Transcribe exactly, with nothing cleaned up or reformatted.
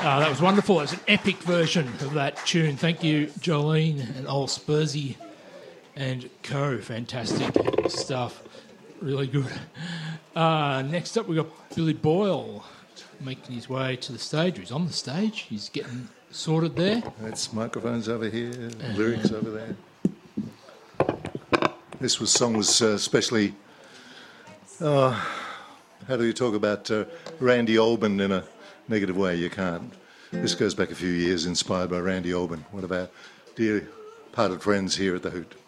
Uh, that was wonderful. It's an epic version of that tune. Thank you, Jolene and old Spursy and co. Fantastic stuff. Really good. Uh, next up, we've got Billy Boyle making his way to the stage. He's on the stage. He's getting sorted there. That's microphones over here, lyrics over there. This was song was uh, especially... Uh, how do you talk about uh, Randy Olban in a negative way? You can't. This goes back a few years, inspired by Randy Olban. What about dear parted friends here at the Hoot?